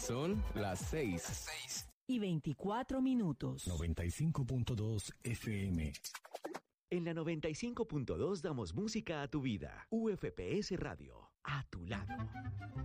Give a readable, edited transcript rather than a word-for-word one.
Son las 6. Y 24 minutos. 95.2 FM. En la 95.2 damos música a tu vida. UFPS Radio, a tu lado.